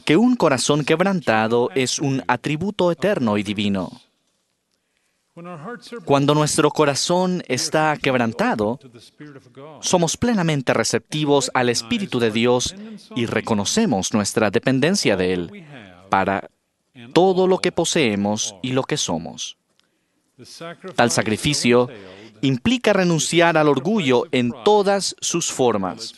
que un corazón quebrantado es un atributo eterno y divino. Cuando nuestro corazón está quebrantado, somos plenamente receptivos al Espíritu de Dios y reconocemos nuestra dependencia de Él para todo lo que poseemos y lo que somos. Tal sacrificio implica renunciar al orgullo en todas sus formas.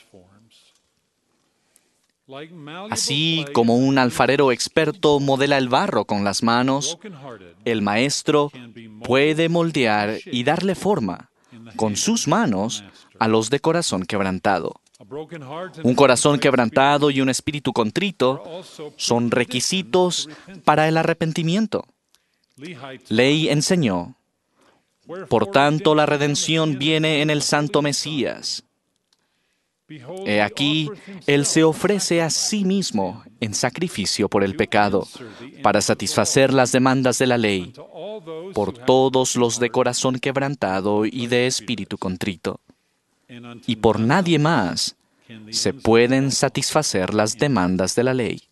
Así como un alfarero experto modela el barro con las manos, el maestro puede moldear y darle forma con sus manos a los de corazón quebrantado. Un corazón quebrantado y un espíritu contrito son requisitos para el arrepentimiento. Lehi enseñó: por tanto, la redención viene en el Santo Mesías. He aquí, Él se ofrece a sí mismo en sacrificio por el pecado, para satisfacer las demandas de la ley, por todos los de corazón quebrantado y de espíritu contrito. Y por nadie más se pueden satisfacer las demandas de la ley.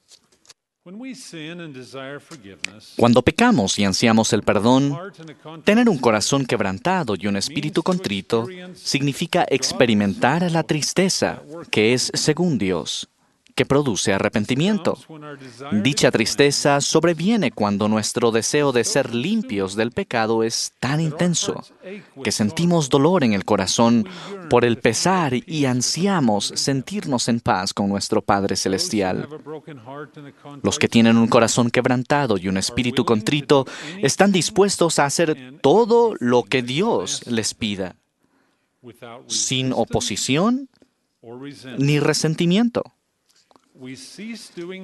Cuando pecamos y ansiamos el perdón, tener un corazón quebrantado y un espíritu contrito significa experimentar la tristeza que es según Dios, que produce arrepentimiento. Dicha tristeza sobreviene cuando nuestro deseo de ser limpios del pecado es tan intenso que sentimos dolor en el corazón por el pesar y ansiamos sentirnos en paz con nuestro Padre Celestial. Los que tienen un corazón quebrantado y un espíritu contrito están dispuestos a hacer todo lo que Dios les pida, sin oposición ni resentimiento.